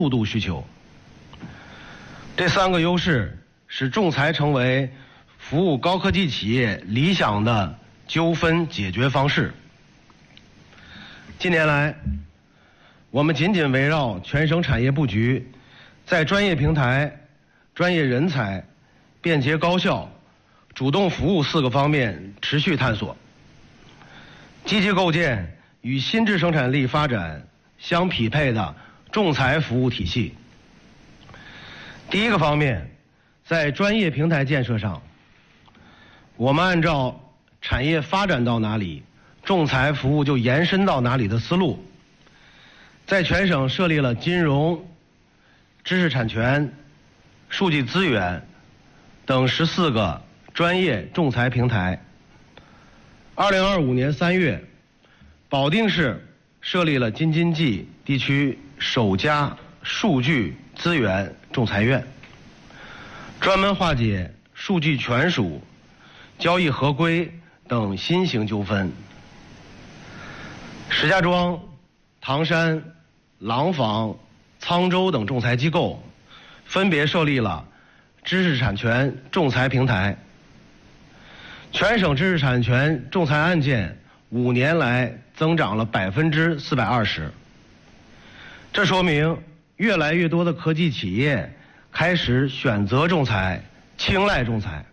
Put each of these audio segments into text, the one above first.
速度需求。这3个优势使仲裁成为服务高科技企业理想的纠纷解决方式。近年来，我们紧紧围绕全省产业布局，在专业平台、专业人才、便捷高效、主动服务4个方面持续探索，积极构建与新质生产力发展相匹配的仲裁服务体系。第一个方面，在专业平台建设上，我们按照产业发展到哪里，仲裁服务就延伸到哪里的思路，在全省设立了金融、知识产权、数据资源等14个专业仲裁平台。2025年3月，保定市设立了京津冀地区首家数据资源仲裁院，专门化解数据权属、交易合规等新型纠纷。石家庄、唐山、廊坊、沧州等仲裁机构分别设立了知识产权仲裁平台。全省知识产权仲裁案件5年来增长了420%，这说明越来越多的科技企业开始选择仲裁、青睐仲裁。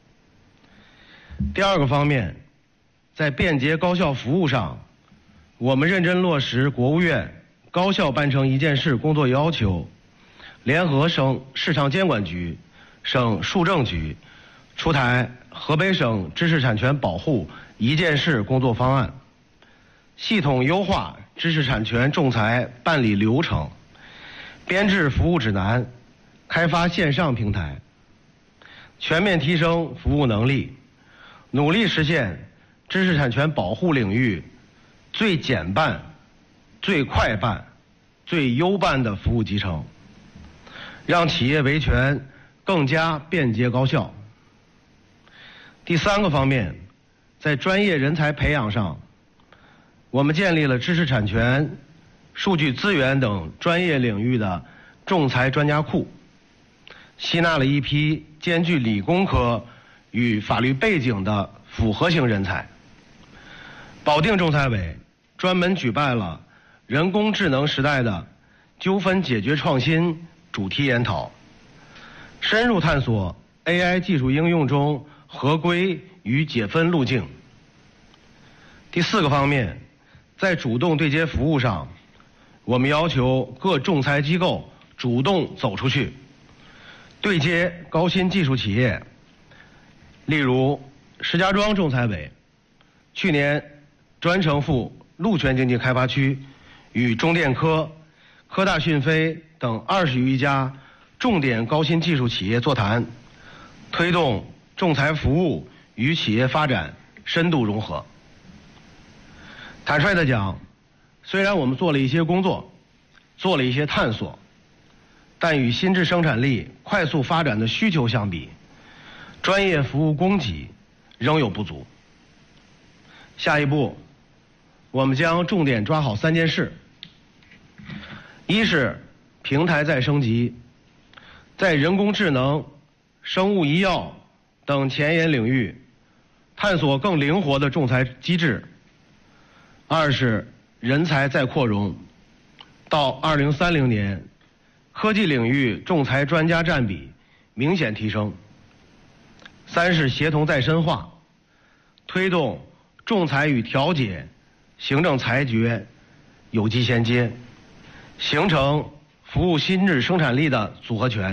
第二个方面，在便捷高效服务上，我们认真落实国务院高效办成一件事工作要求，联合省市场监管局、省数政局出台河北省知识产权保护一件事工作方案，系统优化知识产权仲裁办理流程，编制服务指南，开发线上平台，全面提升服务能力，努力实现知识产权保护领域最简办、最快办、最优办的服务集成，让企业维权更加便捷高效。第3个方面，在专业人才培养上，我们建立了知识产权、数据资源等专业领域的仲裁专家库，吸纳了一批兼具理工科与法律背景的复合型人才。保定仲裁委专门举办了人工智能时代的纠纷解决创新主题研讨，深入探索 AI 技术应用中合规与解分路径。第4个方面，在主动对接服务上，我们要求各仲裁机构主动走出去，对接高新技术企业。例如，石家庄仲裁委去年专程赴陆权经济开发区，与中电科、科大讯飞等20余家重点高新技术企业座谈，推动仲裁服务与企业发展深度融合。坦率地讲，虽然我们做了一些工作，做了一些探索，但与新质生产力快速发展的需求相比，专业服务供给仍有不足。下一步，我们将重点抓好3件事：一是平台再升级，在人工智能、生物医药等前沿领域探索更灵活的仲裁机制；二是人才再扩容，到2030年，科技领域仲裁专家占比明显提升；三是协同再深化，推动仲裁与调解、行政裁决有机衔接，形成服务新质生产力的组合拳。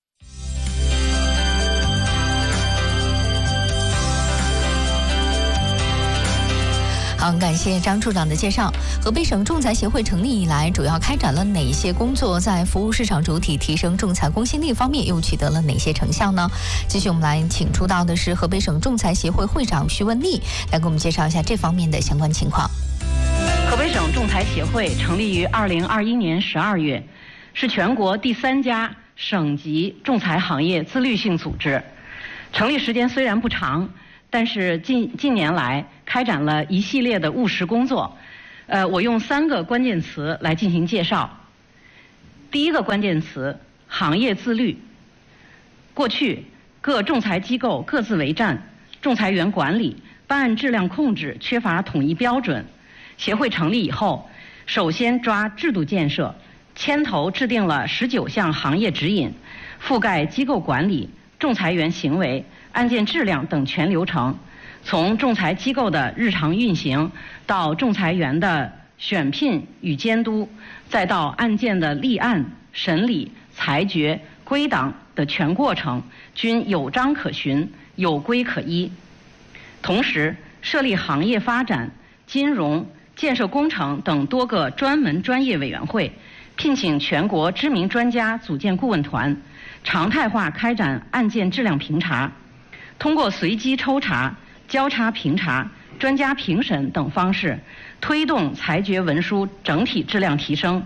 好，感谢张处长的介绍。河北省仲裁协会成立以来，主要开展了哪些工作？在服务市场主体提升仲裁公信力方面，又取得了哪些成效呢？继续，我们来请出到的是河北省仲裁协会会长徐文丽，来给我们介绍一下这方面的相关情况。 河北省仲裁协会成立于2021年12月，是全国第3家省级仲裁行业自律性组织。成立时间虽然不长，但是近年来开展了一系列的务实工作。我用3个关键词来进行介绍： 第一个关键词：行业自律。过去各仲裁机构各自为战，仲裁员管理、办案质量控制缺乏统一标准。协会成立以后，首先抓制度建设，牵头制定了19项行业指引，覆盖机构管理、仲裁员行为、案件质量等全流程，从仲裁机构的日常运行到仲裁员的选聘与监督，再到案件的立案、审理、裁决、归档的全过程，均有章可循、有规可依。同时，设立行业发展、金融、建设工程等多个专门专业委员会，聘请全国知名专家组建顾问团，常态化开展案件质量评查，通过随机抽查、交叉评查、专家评审等方式，推动裁决文书整体质量提升。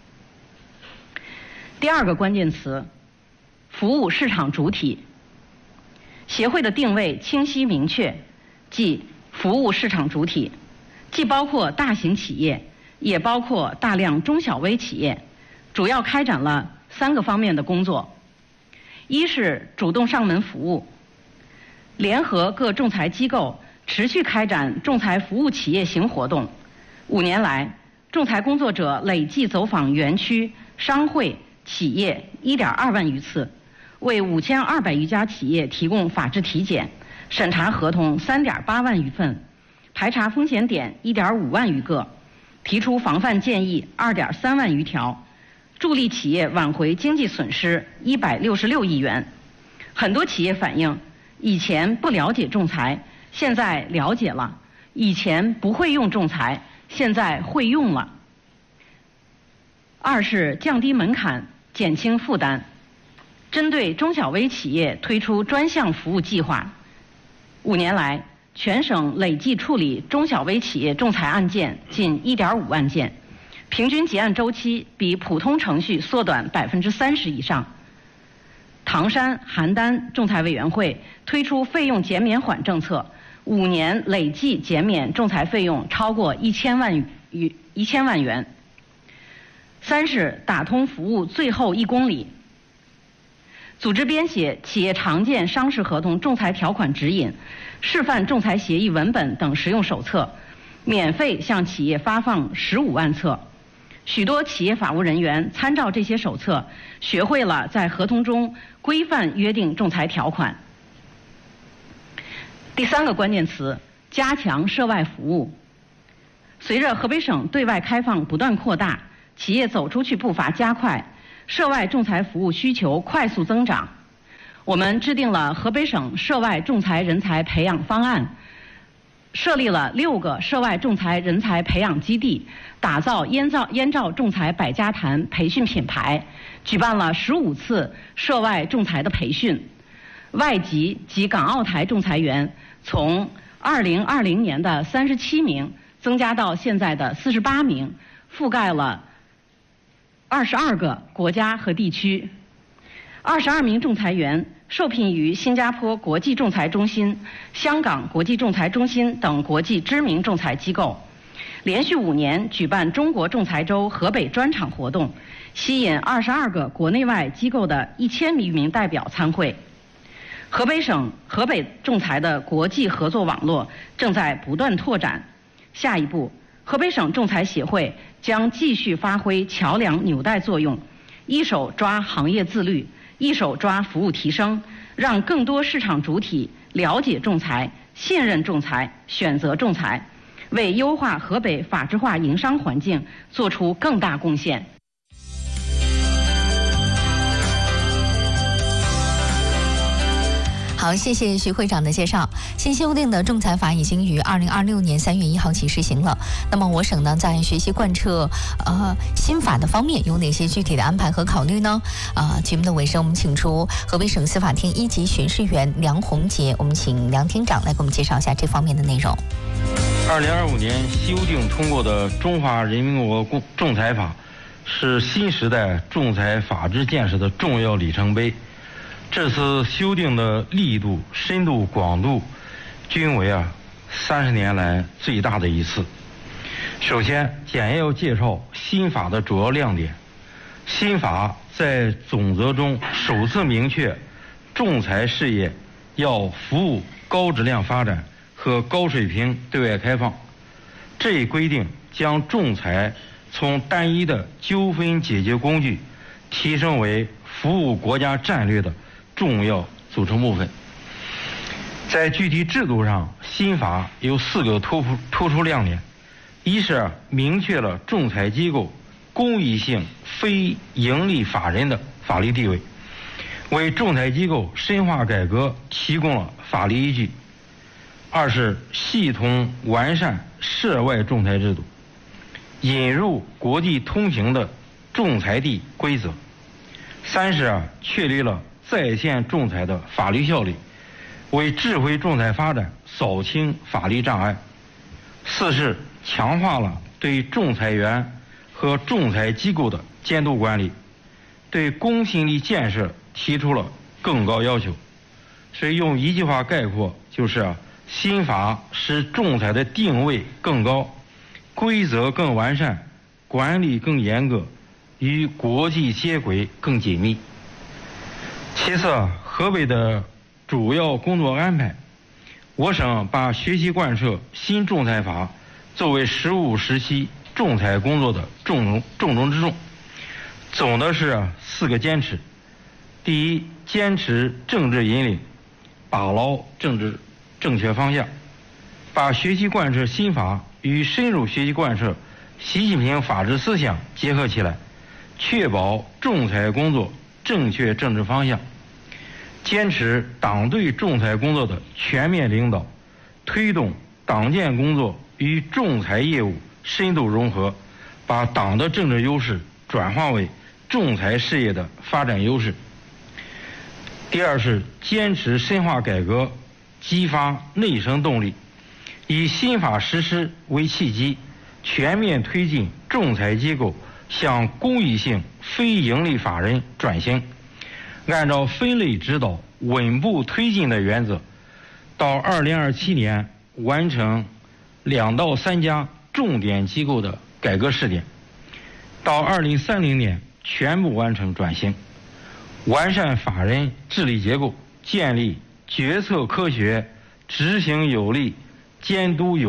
第二个关键词：服务市场主体。协会的定位清晰明确，即服务市场主体，既包括大型企业，也包括大量中小微企业，主要开展了3个方面的工作。一是主动上门服务，联合各仲裁机构持续开展仲裁服务企业型活动。5年来，仲裁工作者累计走访园区、商会、企业1.2万余次，为5200余家企业提供法制体检，审查合同3.8万余份，排查风险点1.5万余个，提出防范建议2.3万余条，助力企业挽回经济损失166亿元。很多企业反映，以前不了解仲裁，现在了解了；以前不会用仲裁，现在会用了。二是降低门槛，减轻负担。针对中小微企业推出专项服务计划。5年来，全省累计处理中小微企业仲裁案件近1.5万件，平均结案周期比普通程序缩短30%以上。唐山、邯郸仲裁委员会推出费用减免缓政策，5年累计减免仲裁费用超过1000万元。三是打通服务最后1公里。组织编写企业常见商事合同仲裁条款指引、示范仲裁协议文本等实用手册，免费向企业发放15万册。许多企业法务人员参照这些手册，学会了在合同中规范约定仲裁条款。第3个关键词：加强涉外服务。随着河北省对外开放不断扩大，企业走出去步伐加快，涉外仲裁服务需求快速增长。我们制定了河北省涉外仲裁人才培养方案，设立了6个涉外仲裁人才培养基地，打造燕赵仲裁百家谈培训品牌，举办了15次涉外仲裁的培训。外籍及港澳台仲裁员从2020年的37名增加到现在的48名，覆盖了22个国家和地区。22名仲裁员受聘于新加坡国际仲裁中心、香港国际仲裁中心等国际知名仲裁机构，连续5年举办中国仲裁周河北专场活动，吸引22个国内外机构的1000余名代表参会。河北仲裁的国际合作网络正在不断拓展。下一步，河北省仲裁协会将继续发挥桥梁纽带作用，一手抓行业自律，一手抓服务提升，让更多市场主体了解仲裁、信任仲裁、选择仲裁，为优化河北法治化营商环境做出更大贡献。 好，谢谢徐会长的介绍。新修订的仲裁法已经于2026年3月1号起施行了。那么我省呢，在学习贯彻新法的方面有哪些具体的安排和考虑呢？节目的尾声，我们请出河北省司法厅1级巡视员梁宏杰，我们请梁厅长来给我们介绍一下这方面的内容。 2025年修订通过的《中华人民共和国仲裁法》是新时代仲裁法治建设的重要里程碑。这次修订的力度、深度、广度均为30年来最大的一次。首先，简要介绍新法的主要亮点。 新法在总则中首次明确，仲裁事业要服务高质量发展和高水平对外开放。这一规定将仲裁从单一的纠纷解决工具，提升为服务国家战略的重要组成部分。在具体制度上，新法有4个突出亮点：一是明确了仲裁机构公益性非营利法人的法律地位，为仲裁机构深化改革提供了法律依据；二是系统完善涉外仲裁制度，引入国际通行的仲裁地规则；三是确立了在线仲裁的法律效力，为智慧仲裁发展扫清法律障碍；四是强化了对仲裁员和仲裁机构的监督管理，对公信力建设提出了更高要求。所以用一句话概括，就是新法使仲裁的定位更高，规则更完善，管理更严格，与国际接轨更紧密。其次，河北的主要工作安排，我省把学习贯彻新仲裁法作为实务时期仲裁工作的重中之重。总的是4个坚持：第一，坚持政治引领，把牢政治正确方向，把学习贯彻新法与深入学习贯彻习近平法治思想结合起来，确保仲裁工作正确政治方向。坚持党对仲裁工作的全面领导，推动党建工作与仲裁业务深度融合，把党的政治优势转化为仲裁事业的发展优势。第二是坚持深化改革，激发内生动力，以新法实施为契机，全面推进仲裁机构向公益性非营利法人转型，按照分类指导、稳步推进的原则，到2027年完成2到3家重点机构的改革试点，到2030年全部完成转型，完善法人治理结构，建立决策科学、执行有力、监督有